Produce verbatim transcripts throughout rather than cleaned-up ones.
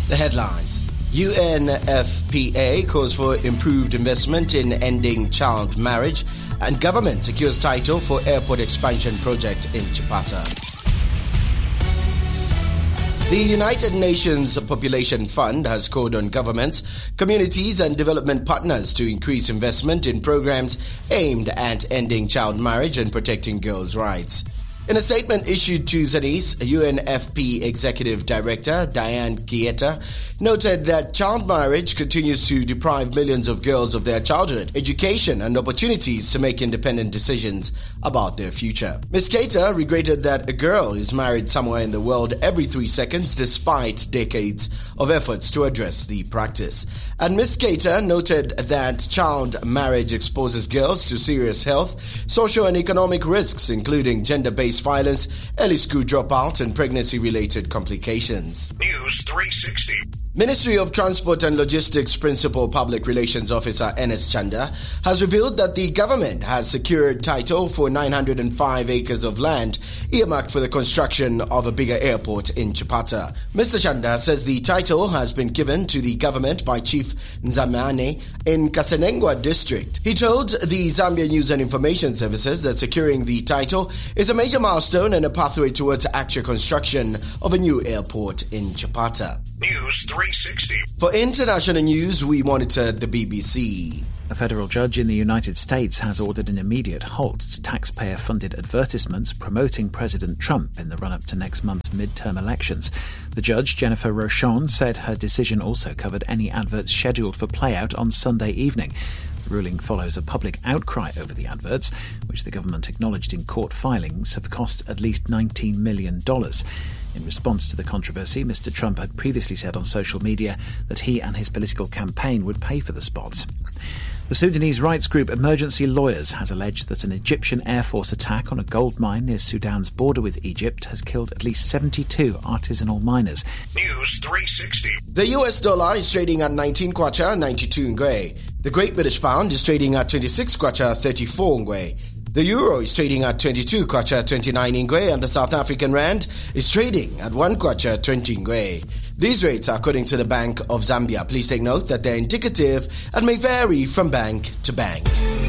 The headlines. U N F P A calls for improved investment in ending child marriage, and government secures title for airport expansion project in Chipata. The United Nations Population Fund has called on governments, communities and development partners to increase investment in programs aimed at ending child marriage and protecting girls' rights. In a statement issued Tuesday, U N F P Executive Director Diane Kieta noted that child marriage continues to deprive millions of girls of their childhood, education and opportunities to make independent decisions about their future. Miz Kieta regretted that a girl is married somewhere in the world every three seconds despite decades of efforts to address the practice. And Miz Kieta noted that child marriage exposes girls to serious health, social and economic risks, including gender-based violence, early school dropout, and pregnancy-related complications. News three sixty. Ministry of Transport and Logistics Principal Public Relations Officer Enes Chanda has revealed that the government has secured title for nine hundred five acres of land earmarked for the construction of a bigger airport in Chipata. Mister Chanda says the title has been given to the government by Chief Nzamane in Kasenengwa district. He told the Zambia News and Information Services that securing the title is a major milestone and a pathway towards actual construction of a new airport in Chipata. News three sixty. For international news, we monitor the B B C. A federal judge in the United States has ordered an immediate halt to taxpayer-funded advertisements promoting President Trump in the run-up to next month's midterm elections. The judge, Jennifer Rochon, said her decision also covered any adverts scheduled for playout on Sunday evening. The ruling follows a public outcry over the adverts, which the government acknowledged in court filings have cost at least nineteen million dollars. In response to the controversy, Mister Trump had previously said on social media that he and his political campaign would pay for the spots. The Sudanese rights group Emergency Lawyers has alleged that an Egyptian Air Force attack on a gold mine near Sudan's border with Egypt has killed at least seventy-two artisanal miners. News three sixty. The U S dollar is trading at nineteen kwacha, ninety-two ngwe. The Great British Pound is trading at twenty-six kwacha, thirty-four ngwe. The euro is trading at twenty-two kwacha, twenty-nine ngwe, and the South African rand is trading at one kwacha, twenty ngwe. These rates are according to the Bank of Zambia. Please take note that they're indicative and may vary from bank to bank.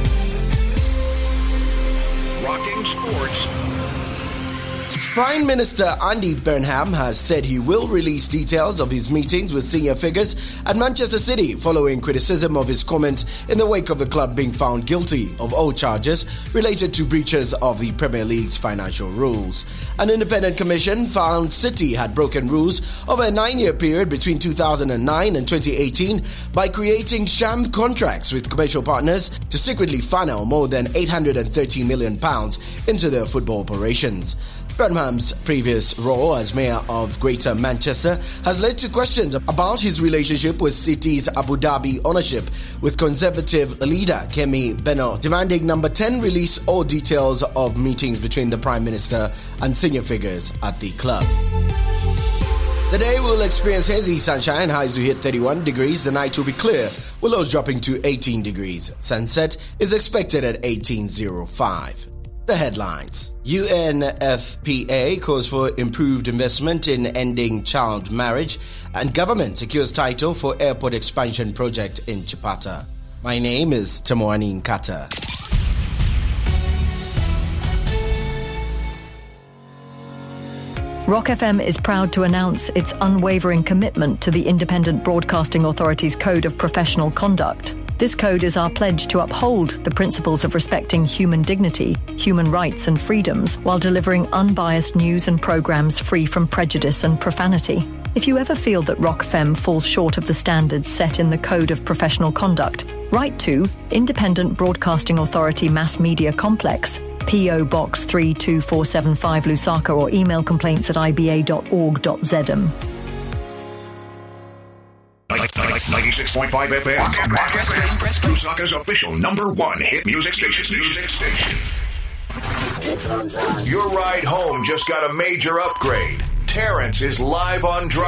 Rocking sports. Prime Minister Andy Burnham has said he will release details of his meetings with senior figures at Manchester City following criticism of his comments in the wake of the club being found guilty of all charges related to breaches of the Premier League's financial rules. An independent commission found City had broken rules over a nine-year period between two thousand nine and twenty eighteen by creating sham contracts with commercial partners to secretly funnel more than eight hundred thirty million pounds into their football operations. Burnham's previous role as mayor of Greater Manchester has led to questions about his relationship with City's Abu Dhabi ownership, with Conservative leader Kemi Beno demanding Number ten release all details of meetings between the Prime Minister and senior figures at the club. The day will experience hazy sunshine, highs will hit thirty-one degrees. The night will be clear, with lows dropping to eighteen degrees. Sunset is expected at eighteen oh five. The headlines. U N F P A calls for improved investment in ending child marriage, and government secures title for airport expansion project in Chipata. My name is Tamoani Nkata. Rock F M is proud to announce its unwavering commitment to the Independent Broadcasting Authority's Code of Professional Conduct. This code is our pledge to uphold the principles of respecting human dignity, human rights and freedoms, while delivering unbiased news and programs free from prejudice and profanity. If you ever feel that Rock F M falls short of the standards set in the Code of Professional Conduct, write to Independent Broadcasting Authority Mass Media Complex, P O Box three two four seven five Lusaka, or email complaints at i b a dot org dot z m. ninety-six point five F M. Lusaka's official number one hit music station. Music station. Your ride home just got a major upgrade. Terrence is live on Drive.